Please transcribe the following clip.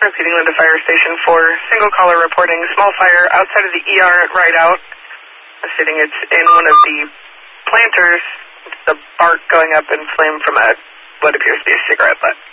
Repeating to fire station 4, single caller reporting small fire outside of the ER at Rideout. Stating it's in one of the planters, the bark going up in flame from what appears to be a cigarette butt.